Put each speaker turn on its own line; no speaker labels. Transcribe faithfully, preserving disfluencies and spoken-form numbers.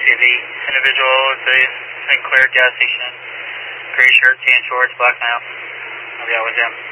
V. Individual to Sinclair gas station. Gray shirt, tan shorts, black mouth. Oh yeah, was him.